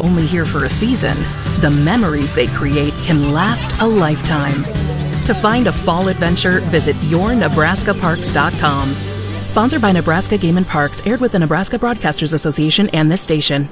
only here for a season, the memories they create can last a lifetime. To find a fall adventure, visit yournebraskaparks.com. Sponsored by Nebraska Game and Parks, aired with the Nebraska Broadcasters Association and this station.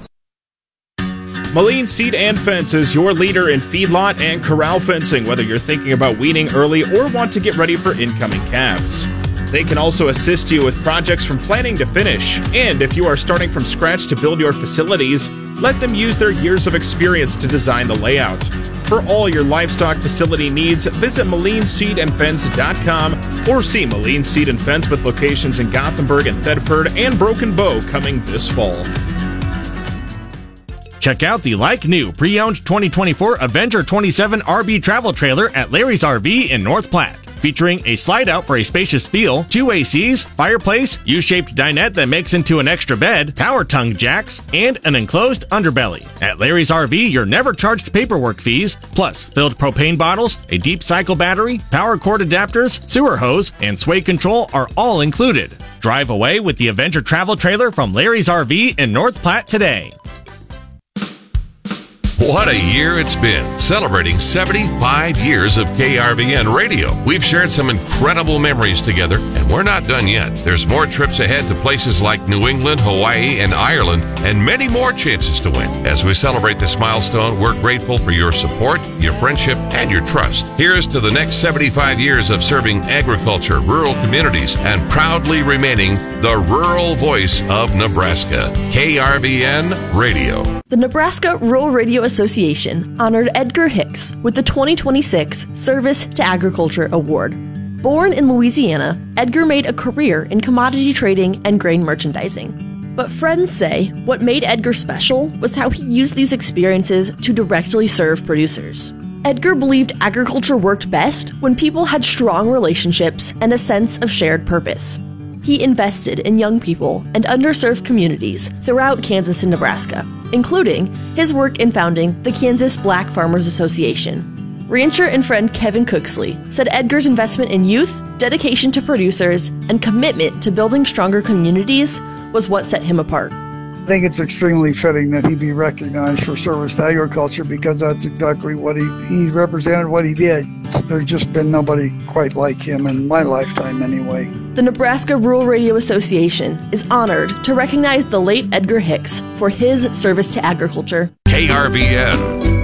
Moline Seed and Fence is your leader in feedlot and corral fencing, whether you're thinking about weaning early or want to get ready for incoming calves. They can also assist you with projects from planning to finish. And if you are starting from scratch to build your facilities, let them use their years of experience to design the layout. For all your livestock facility needs, visit MolineSeedandFence.com or see Moline Seed and Fence with locations in Gothenburg and Thedford and Broken Bow coming this fall. Check out the like-new pre-owned 2024 Avenger 27 RV travel trailer at Larry's RV in North Platte. Featuring a slide-out for a spacious feel, 2 ACs, fireplace, U-shaped dinette that makes into an extra bed, power tongue jacks, and an enclosed underbelly. At Larry's RV, you're never charged paperwork fees, plus filled propane bottles, a deep cycle battery, power cord adapters, sewer hose, and sway control are all included. Drive away with the Avenger travel trailer from Larry's RV in North Platte today. What a year it's been, celebrating 75 years of KRVN radio. We've shared some incredible memories together, and we're not done yet. There's more trips ahead to places like New England, Hawaii, and Ireland, and many more chances to win. As we celebrate this milestone, we're grateful for your support, your friendship, and your trust. Here's to the next 75 years of serving agriculture, rural communities, and proudly remaining the rural voice of Nebraska. KRVN Radio. The Nebraska Rural Radio Association honored Edgar Hicks with the 2026 Service to Agriculture Award. Born in Louisiana, Edgar made a career in commodity trading and grain merchandising. But friends say what made Edgar special was how he used these experiences to directly serve producers. Edgar believed agriculture worked best when people had strong relationships and a sense of shared purpose. He invested in young people and underserved communities throughout Kansas and Nebraska, including his work in founding the Kansas Black Farmers Association. Rancher and friend Kevin Cooksley said Edgar's investment in youth, dedication to producers, and commitment to building stronger communities was what set him apart. I think it's extremely fitting that he be recognized for service to agriculture because that's exactly what he represented, what he did. There's just been nobody quite like him in my lifetime anyway. The Nebraska Rural Radio Association is honored to recognize the late Edgar Hicks for his service to agriculture. KRVN.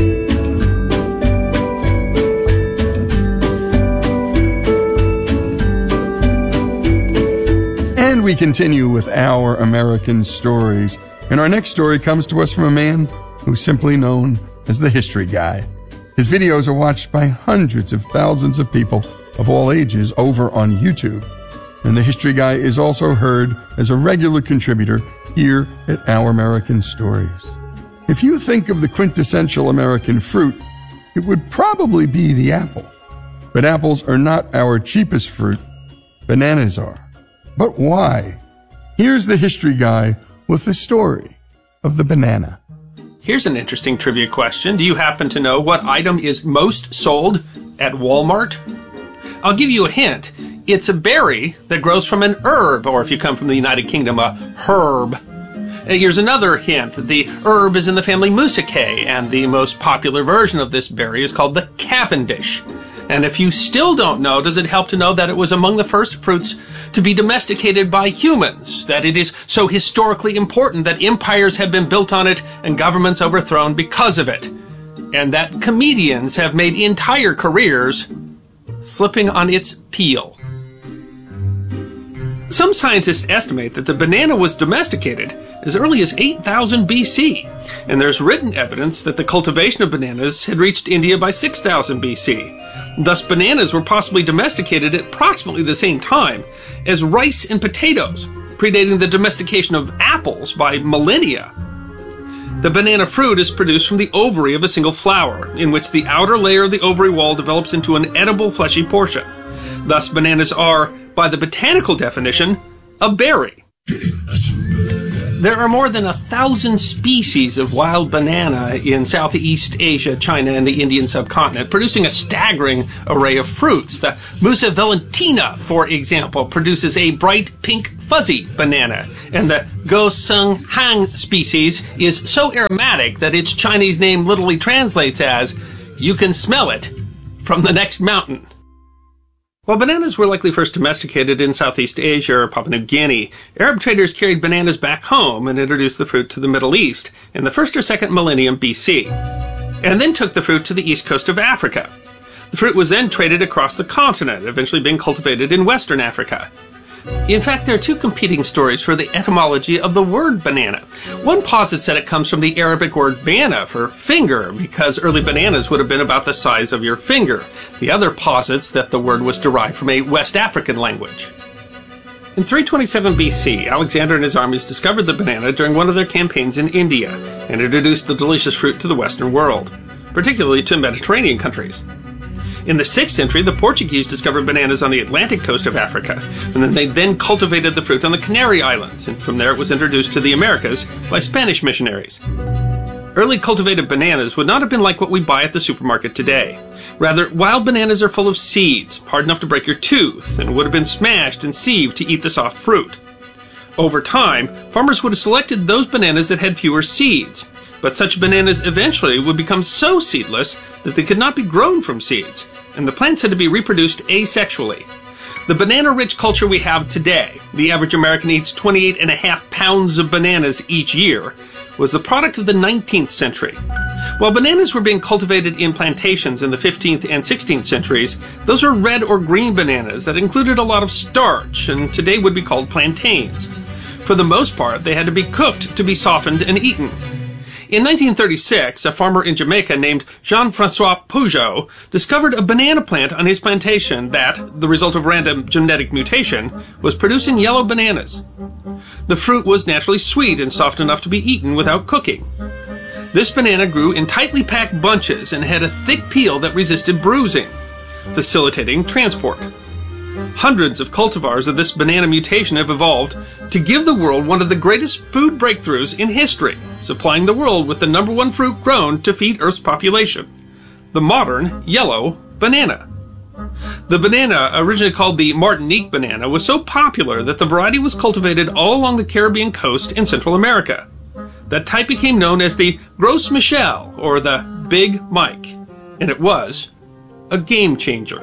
And we continue with our American stories. And our next story comes to us from a man who's simply known as the History Guy. His videos are watched by hundreds of thousands of people of all ages over on YouTube. And the History Guy is also heard as a regular contributor here at Our American Stories. If you think of the quintessential American fruit, it would probably be the apple. But apples are not our cheapest fruit. Bananas are. But why? Here's the History Guy with the story of the banana. Here's an interesting trivia question. Do you happen to know what item is most sold at Walmart? I'll give you a hint. It's a berry that grows from an herb, or if you come from the United Kingdom, a herb. Here's another hint. The herb is in the family Musaceae, and the most popular version of this berry is called the Cavendish. And if you still don't know, does it help to know that it was among the first fruits to be domesticated by humans, that it is so historically important that empires have been built on it and governments overthrown because of it, and that comedians have made entire careers slipping on its peel. Some scientists estimate that the banana was domesticated as early as 8,000 BC, and there's written evidence that the cultivation of bananas had reached India by 6,000 BC. Thus, bananas were possibly domesticated at approximately the same time as rice and potatoes, predating the domestication of apples by millennia. The banana fruit is produced from the ovary of a single flower, in which the outer layer of the ovary wall develops into an edible fleshy portion. Thus, bananas are, by the botanical definition, a berry. There are more than 1,000 species of wild banana in Southeast Asia, China, and the Indian subcontinent, producing a staggering array of fruits. The Musa valentina, for example, produces a bright pink fuzzy banana, and the Go Sung Hang species is so aromatic that its Chinese name literally translates as, "You can smell it from the next mountain." While bananas were likely first domesticated in Southeast Asia or Papua New Guinea, Arab traders carried bananas back home and introduced the fruit to the Middle East in the 1st or 2nd millennium BC, and then took the fruit to the east coast of Africa. The fruit was then traded across the continent, eventually being cultivated in Western Africa. In fact, there are two competing stories for the etymology of the word banana. One posits that it comes from the Arabic word bana for finger, because early bananas would have been about the size of your finger. The other posits that the word was derived from a West African language. In 327 BC, Alexander and his armies discovered the banana during one of their campaigns in India and introduced the delicious fruit to the Western world, particularly to Mediterranean countries. In the 6th century, the Portuguese discovered bananas on the Atlantic coast of Africa, and then they cultivated the fruit on the Canary Islands, and from there it was introduced to the Americas by Spanish missionaries. Early cultivated bananas would not have been like what we buy at the supermarket today. Rather, wild bananas are full of seeds, hard enough to break your tooth, and would have been smashed and sieved to eat the soft fruit. Over time, farmers would have selected those bananas that had fewer seeds, but such bananas eventually would become so seedless that they could not be grown from seeds, and the plants had to be reproduced asexually. The banana-rich culture we have today, the average American eats 28.5 pounds of bananas each year, was the product of the 19th century. While bananas were being cultivated in plantations in the 15th and 16th centuries, those were red or green bananas that included a lot of starch, and today would be called plantains. For the most part, they had to be cooked to be softened and eaten. In 1936, a farmer in Jamaica named Jean-Francois Peugeot discovered a banana plant on his plantation that, the result of random genetic mutation, was producing yellow bananas. The fruit was naturally sweet and soft enough to be eaten without cooking. This banana grew in tightly packed bunches and had a thick peel that resisted bruising, facilitating transport. Hundreds of cultivars of this banana mutation have evolved to give the world one of the greatest food breakthroughs in history, supplying the world with the #1 fruit grown to feed Earth's population, the modern yellow banana. The banana, originally called the Martinique banana, was so popular that the variety was cultivated all along the Caribbean coast in Central America. That type became known as the Gros Michel, or the Big Mike, and it was a game changer.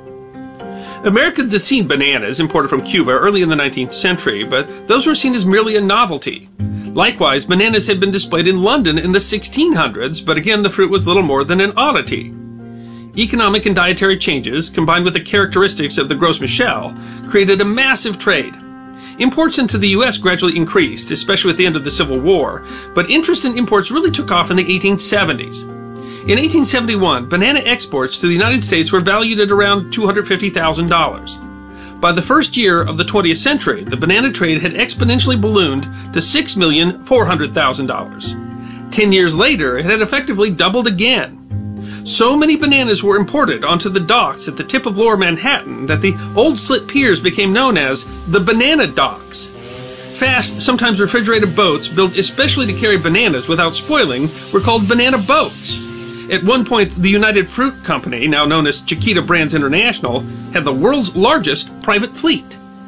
Americans had seen bananas imported from Cuba early in the 19th century, but those were seen as merely a novelty. Likewise, bananas had been displayed in London in the 1600s, but again the fruit was little more than an oddity. Economic and dietary changes, combined with the characteristics of the Gros Michel, created a massive trade. Imports into the U.S. gradually increased, especially at the end of the Civil War, but interest in imports really took off in the 1870s. In 1871, banana exports to the United States were valued at around $250,000. By the first year of the 20th century, the banana trade had exponentially ballooned to $6,400,000. 10 years later, it had effectively doubled again. So many bananas were imported onto the docks at the tip of Lower Manhattan that the old slit piers became known as the Banana Docks. Fast, sometimes refrigerated boats built especially to carry bananas without spoiling were called banana boats. At one point, the United Fruit Company, now known as Chiquita Brands International, had the world's largest private fleet.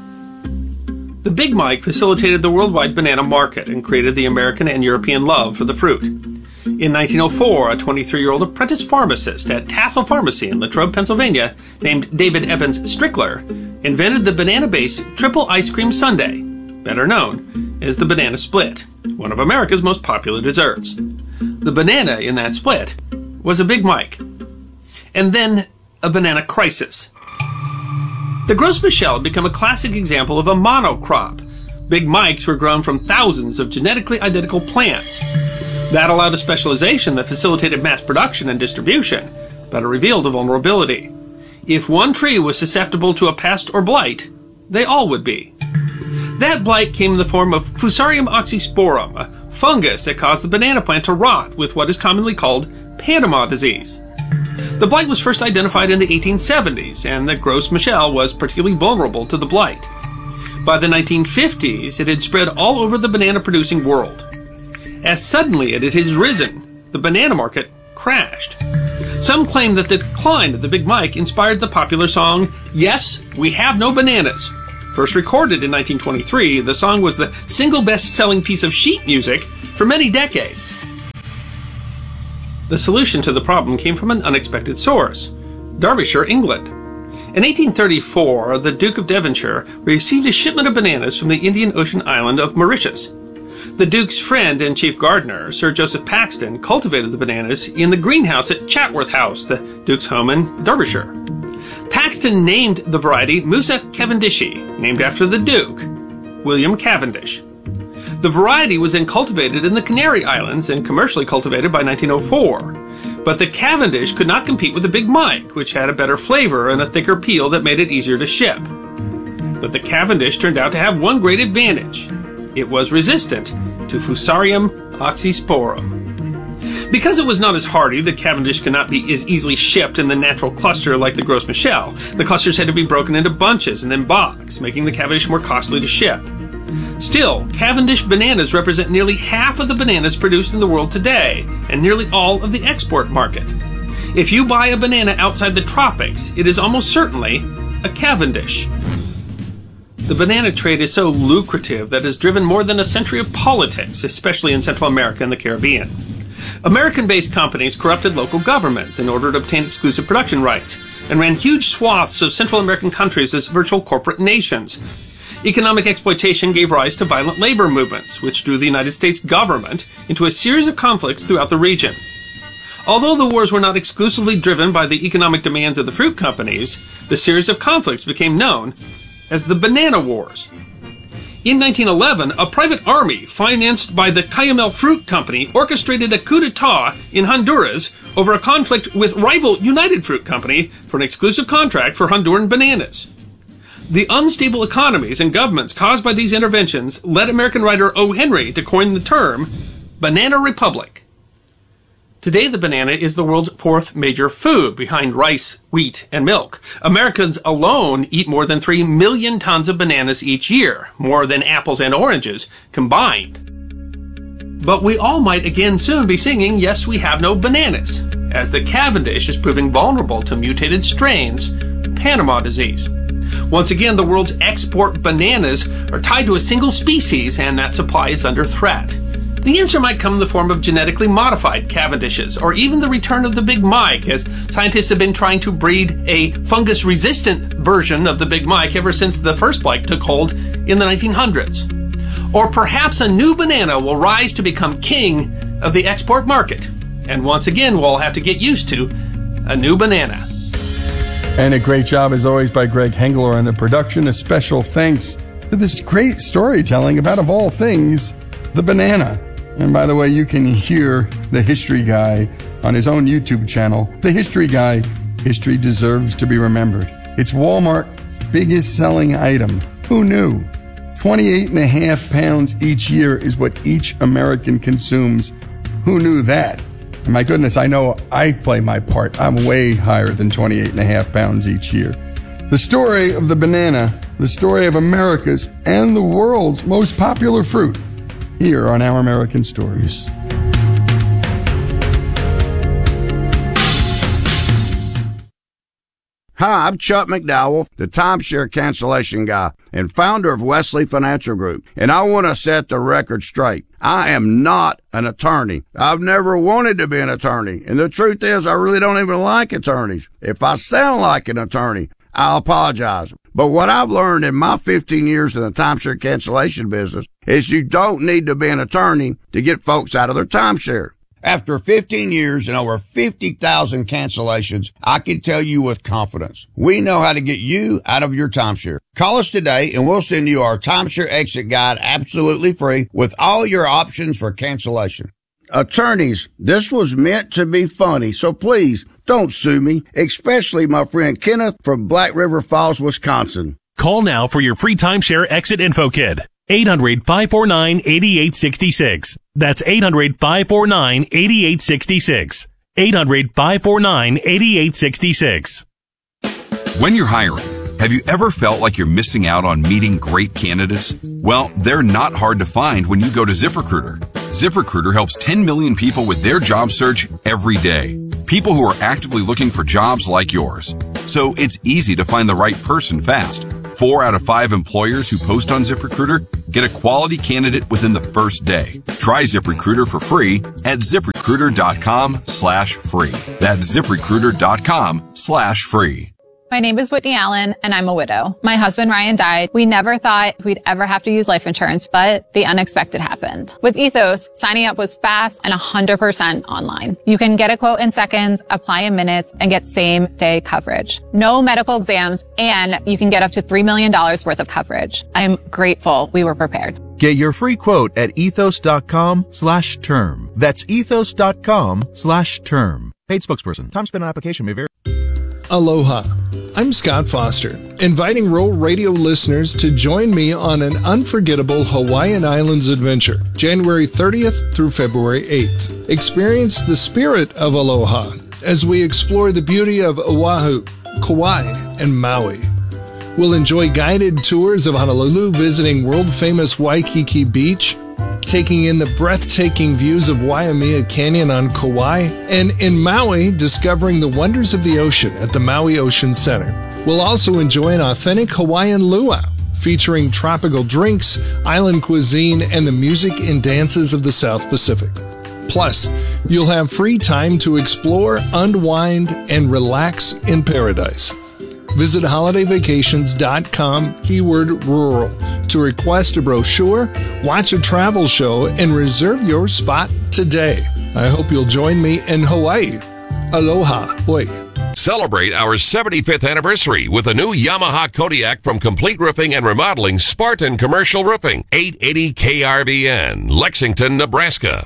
The Big Mike facilitated the worldwide banana market and created the American and European love for the fruit. In 1904, a 23-year-old apprentice pharmacist at Tassel Pharmacy in Latrobe, Pennsylvania, named David Evans Strickler, invented the banana-based triple ice cream sundae, better known as the banana split, one of America's most popular desserts. The banana in that split was a Big Mike. And then a banana crisis. The Gros Michel had become a classic example of a monocrop. Big Mikes were grown from thousands of genetically identical plants. That allowed a specialization that facilitated mass production and distribution, but it revealed a vulnerability. If one tree was susceptible to a pest or blight, they all would be. That blight came in the form of Fusarium oxysporum, a fungus that caused the banana plant to rot with what is commonly called Panama disease. The blight was first identified in the 1870s, and the Gros Michel was particularly vulnerable to the blight. By the 1950s, it had spread all over the banana-producing world. As suddenly as it has risen, the banana market crashed. Some claim that the decline of the Big Mike inspired the popular song, Yes, We Have No Bananas. First recorded in 1923, the song was the single best-selling piece of sheet music for many decades. The solution to the problem came from an unexpected source, Derbyshire, England. In 1834, the Duke of Devonshire received a shipment of bananas from the Indian Ocean island of Mauritius. The Duke's friend and chief gardener, Sir Joseph Paxton, cultivated the bananas in the greenhouse at Chatsworth House, the Duke's home in Derbyshire. Paxton named the variety Musa Cavendishi, named after the Duke, William Cavendish. The variety was then cultivated in the Canary Islands and commercially cultivated by 1904. But the Cavendish could not compete with the Big Mike, which had a better flavor and a thicker peel that made it easier to ship. But the Cavendish turned out to have one great advantage. It was resistant to Fusarium oxysporum. Because it was not as hardy, the Cavendish could not be as easily shipped in the natural cluster like the Gros Michel. The clusters had to be broken into bunches and then boxed, making the Cavendish more costly to ship. Still, Cavendish bananas represent nearly half of the bananas produced in the world today, and nearly all of the export market. If you buy a banana outside the tropics, it is almost certainly a Cavendish. The banana trade is so lucrative that it has driven more than a century of politics, especially in Central America and the Caribbean. American-based companies corrupted local governments in order to obtain exclusive production rights, and ran huge swaths of Central American countries as virtual corporate nations. Economic exploitation gave rise to violent labor movements, which drew the United States government into a series of conflicts throughout the region. Although the wars were not exclusively driven by the economic demands of the fruit companies, the series of conflicts became known as the Banana Wars. In 1911, a private army financed by the Cayamel Fruit Company orchestrated a coup d'etat in Honduras over a conflict with rival United Fruit Company for an exclusive contract for Honduran bananas. The unstable economies and governments caused by these interventions led American writer O. Henry to coin the term Banana Republic. Today, the banana is the world's fourth major food, behind rice, wheat, and milk. Americans alone eat more than 3 million tons of bananas each year, more than apples and oranges combined. But we all might again soon be singing, Yes, We Have No Bananas, as the Cavendish is proving vulnerable to mutated strains, Panama disease. Once again, the world's export bananas are tied to a single species, and that supply is under threat. The answer might come in the form of genetically modified Cavendishes, or even the return of the Big Mike, as scientists have been trying to breed a fungus-resistant version of the Big Mike ever since the first Mike took hold in the 1900s. Or perhaps a new banana will rise to become king of the export market, and once again we'll have to get used to a new banana. And a great job, as always, by Greg Hengler on the production. A special thanks to this great storytelling about, of all things, the banana. And by the way, you can hear the History Guy on his own YouTube channel. The History Guy, History Deserves to be Remembered. It's Walmart's biggest selling item. Who knew? 28.5 pounds each year is what each American consumes. Who knew that? And my goodness, I know I play my part. I'm way higher than 28.5 pounds each year. The story of the banana, the story of America's and the world's most popular fruit, here on Our American Stories. Hi, I'm Chuck McDowell, the timeshare cancellation guy and founder of Wesley Financial Group, and I want to set the record straight. I am not an attorney. I've never wanted to be an attorney, and the truth is I really don't even like attorneys. If I sound like an attorney, I'll apologize. But what I've learned in my 15 years in the timeshare cancellation business is you don't need to be an attorney to get folks out of their timeshare. After 15 years and over 50,000 cancellations, I can tell you with confidence, we know how to get you out of your timeshare. Call us today and we'll send you our timeshare exit guide absolutely free with all your options for cancellation. Attorneys, this was meant to be funny, so please don't sue me, especially my friend Kenneth from Black River Falls, Wisconsin. Call now for your free timeshare exit info kit. 800-549-8866. That's 800-549-8866. 800-549-8866. When you're hiring, Have you ever felt like you're missing out on meeting great candidates? Well, they're not hard to find when you go to ZipRecruiter. ZipRecruiter helps 10 million people with their job search every day. People who are actively looking for jobs like yours. So it's easy to find the right person fast. 4 out of 5 employers who post on ZipRecruiter get a quality candidate within the first day. Try ZipRecruiter for free at ZipRecruiter.com/free. That's ZipRecruiter.com/free. My name is Whitney Allen, and I'm a widow. My husband, Ryan, died. We never thought we'd ever have to use life insurance, but the unexpected happened. With Ethos, signing up was fast and 100% online. You can get a quote in seconds, apply in minutes, and get same-day coverage. No medical exams, and you can get up to $3 million worth of coverage. I'm grateful we were prepared. Get your free quote at ethos.com/term. That's ethos.com/term. Paid spokesperson. Time spent on application may vary. Aloha. I'm Scott Foster, inviting Rural Radio listeners to join me on an unforgettable Hawaiian Islands adventure, January 30th through February 8th. Experience the spirit of Aloha as we explore the beauty of Oahu, Kauai, and Maui. We'll enjoy guided tours of Honolulu, visiting world-famous Waikiki Beach, taking in the breathtaking views of Waimea Canyon on Kauai, and in Maui, discovering the wonders of the ocean at the Maui Ocean Center. We'll also enjoy an authentic Hawaiian luau, featuring tropical drinks, island cuisine, and the music and dances of the South Pacific. Plus, you'll have free time to explore, unwind, and relax in paradise. Visit holidayvacations.com, keyword rural, to request a brochure, watch a travel show, and reserve your spot today. I hope you'll join me in Hawaii. Aloha. Oi. Celebrate our 75th anniversary with a new Yamaha Kodiak from Complete Roofing and Remodeling Spartan Commercial Roofing. 880 KRVN, Lexington, Nebraska.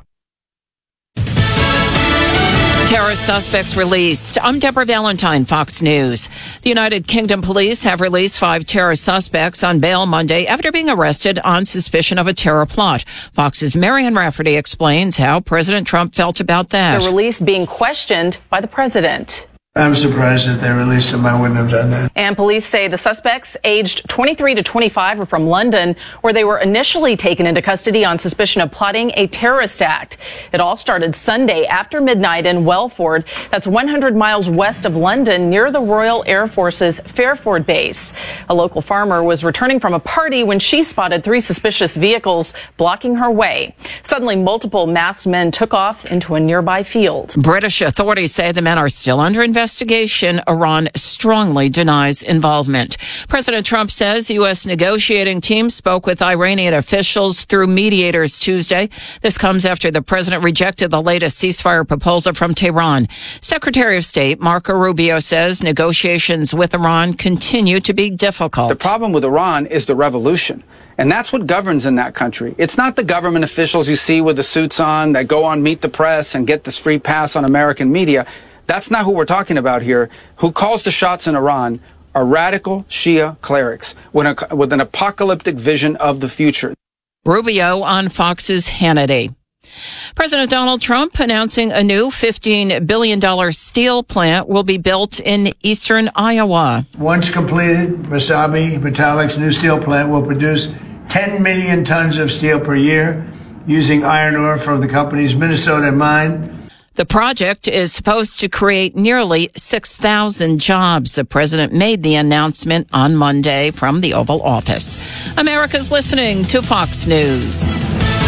Terrorist suspects released. I'm Deborah Valentine, Fox News. The United Kingdom police have released 5 terrorist suspects on bail Monday after being arrested on suspicion of a terror plot. Fox's Marian Rafferty explains how President Trump felt about that. The release being questioned by the president. I'm surprised that they released him. I wouldn't have done that. And police say the suspects, aged 23 to 25, are from London, where they were initially taken into custody on suspicion of plotting a terrorist act. It all started Sunday after midnight in Welford. That's 100 miles west of London, near the Royal Air Force's Fairford base. A local farmer was returning from a party when she spotted 3 suspicious vehicles blocking her way. Suddenly, multiple masked men took off into a nearby field. British authorities say the men are still under investigation. Iran strongly denies involvement. President Trump says U.S. negotiating team spoke with Iranian officials through mediators Tuesday. This comes after the president rejected the latest ceasefire proposal from Tehran. Secretary of State Marco Rubio says negotiations with Iran continue to be difficult. The problem with Iran is the revolution. And that's what governs in that country. It's not the government officials you see with the suits on that go on Meet the Press and get this free pass on American media. That's not who we're talking about here. Who calls the shots in Iran are radical Shia clerics with an apocalyptic vision of the future. Rubio on Fox's Hannity. President Donald Trump announcing a new $15 billion steel plant will be built in eastern Iowa. Once completed, Wasabi Metallic's new steel plant will produce 10 million tons of steel per year using iron ore from the company's Minnesota mine. The project is supposed to create nearly 6,000 jobs. The president made the announcement on Monday from the Oval Office. America's listening to Fox News.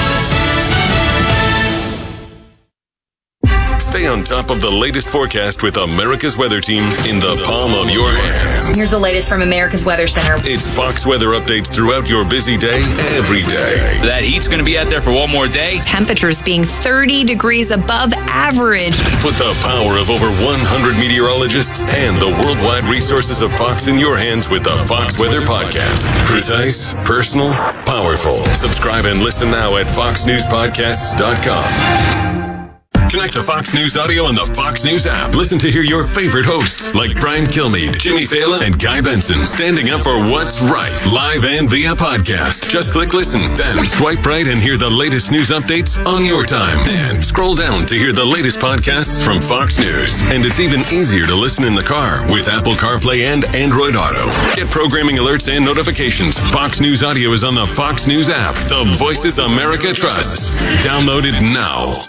Stay on top of the latest forecast with America's Weather Team in the palm of your hands. Here's the latest from America's Weather Center. It's Fox weather updates throughout your busy day, every day. That heat's going to be out there for one more day. Temperatures being 30 degrees above average. Put the power of over 100 meteorologists and the worldwide resources of Fox in your hands with the Fox Weather Podcast. Precise, personal, powerful. Subscribe and listen now at foxnewspodcasts.com. Connect to Fox News Audio on the Fox News app. Listen to hear your favorite hosts like Brian Kilmeade, Jimmy Fallon, and Guy Benson standing up for what's right, live and via podcast. Just click listen, then swipe right and hear the latest news updates on your time. And scroll down to hear the latest podcasts from Fox News. And it's even easier to listen in the car with Apple CarPlay and Android Auto. Get programming alerts and notifications. Fox News Audio is on the Fox News app. The Voices America trusts. Download it now.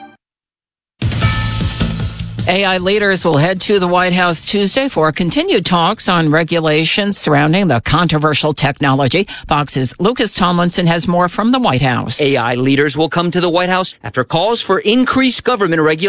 AI leaders will head to the White House Tuesday for continued talks on regulations surrounding the controversial technology. Fox's Lucas Tomlinson has more from the White House. AI leaders will come to the White House after calls for increased government regulation